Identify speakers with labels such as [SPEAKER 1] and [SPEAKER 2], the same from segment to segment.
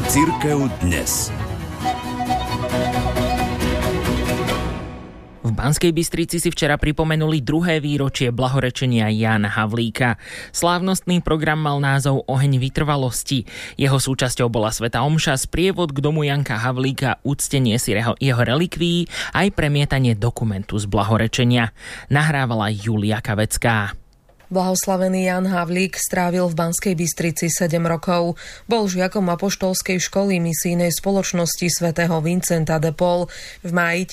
[SPEAKER 1] Cirkev dnes.
[SPEAKER 2] V Banskej Bystrici si včera pripomenuli 2. výročie blahorečenia Jána Havlíka. Slávnostný program mal názov Oheň vytrvalosti. Jeho súčasťou bola svätá omša, sprievod k domu Janka Havlíka, uctenie si jeho relikvií aj premietanie dokumentu z blahorečenia. Nahrávala Julia Kavecká.
[SPEAKER 3] Blahoslavený Ján Havlík strávil v Banskej Bystrici 7 rokov. Bol žiakom apoštolskej školy misijnej spoločnosti svätého Vincenta de Paul. V máji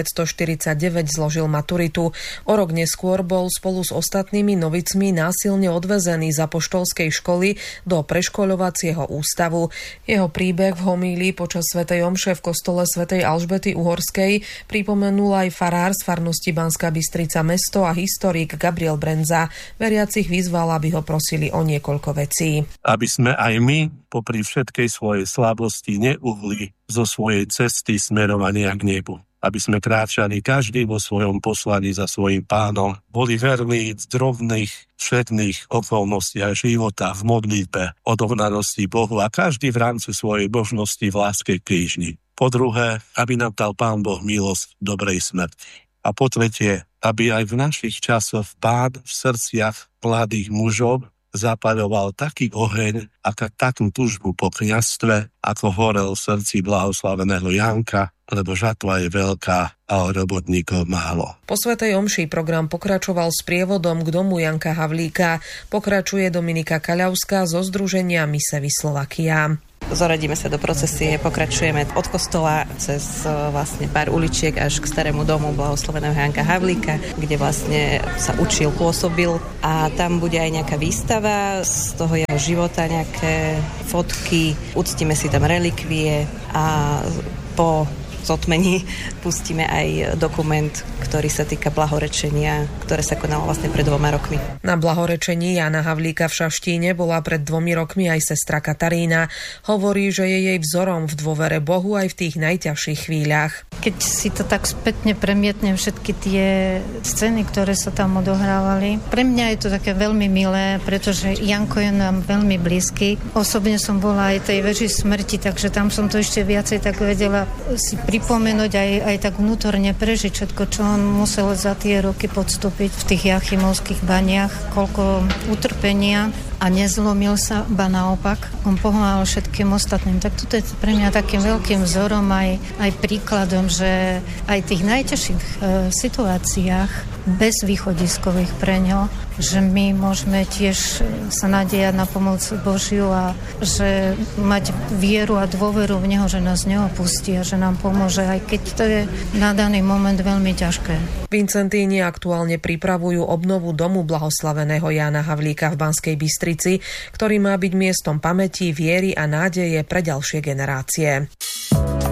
[SPEAKER 3] 1949 zložil maturitu. O rok neskôr bol spolu s ostatnými novicmi násilne odvezený z apoštolskej školy do preškoľovacieho ústavu. Jeho príbeh v homílii počas svätej omše v kostole svätej Alžbety Uhorskej pripomenul aj farár z farnosti Banská Bystrica mesto a historik Gabriel Brenza. Veriacich vyzval, aby ho prosili o niekoľko vecí.
[SPEAKER 4] Aby sme aj my, popri všetkej svojej slabosti, neuhli zo svojej cesty smerovania k nebu. Aby sme kráčali každý vo svojom poslaní za svojím pánom, boli verní v drobných, všetných okolnostiach života, v modlitbe, odovnanosti Bohu a každý v rámci svojej božnosti v láske k krížni. Po druhé, aby nám dal Pán Boh milosť dobrej smrti. A po tretie, aby aj v našich časoch Pán v srdciach mladých mužov zapaľoval taký oheň a takú tužbu po kňazstve, ako horel v srdci blahoslaveného Janka, lebo žatva je veľká a robotníkov málo.
[SPEAKER 3] Po svätej omši program pokračoval s prievodom k domu Janka Havlíka. Pokračuje Dominika Kaľavská zo združenia Misevy Slovakia.
[SPEAKER 5] Zoradíme sa do procesie, pokračujeme od kostola cez vlastne pár uličiek až k starému domu blahoslaveného Janka Havlíka, kde vlastne sa učil, pôsobil a tam bude aj nejaká výstava z toho jeho života, nejaké fotky, uctíme si tam relikvie a po zotmení pustíme aj dokument, ktorý sa týka blahorečenia, ktoré sa konalo vlastne pred 2 rokmi.
[SPEAKER 3] Na blahorečení Jána Havlíka v Šaštíne bola pred 2 rokmi aj sestra Katarína. Hovorí, že je jej vzorom v dôvere Bohu aj v tých najťažších chvíľach.
[SPEAKER 6] Keď si to tak spätne premietnem, všetky tie scény, ktoré sa tam odohrávali, pre mňa je to také veľmi milé, pretože Janko je nám veľmi blízky. Osobne som bola aj tej veži smrti, takže tam som to ešte viacej tak vedela si pripomenúť aj tak vnútorne prežiť všetko, čo on musel za tie roky podstúpiť v tých Jachimovských baniach, koľko utrpenia a nezlomil sa, ba naopak, on pomáhal všetkým ostatným. Tak toto je pre mňa takým veľkým vzorom aj príkladom, že aj v tých najťažších situáciách bez východiskových pre ňo, že my môžeme tiež sa nádejať na pomoc Božiu a že mať vieru a dôveru v Neho, že nás neopustí a že nám pomôže, aj keď to je na daný moment veľmi ťažké.
[SPEAKER 3] Vincentíni aktuálne pripravujú obnovu domu blahoslaveného Jána Havlíka v Banskej Bystrici, ktorý má byť miestom pamäti, viery a nádeje pre ďalšie generácie.